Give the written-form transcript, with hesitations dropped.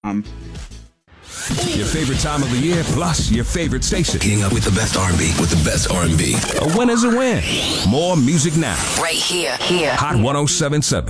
Your favorite time of the year, plus your favorite station. Getting up with the best R&B, with the best R&B. A win is a win. More music now. Right here. Hot 107.7.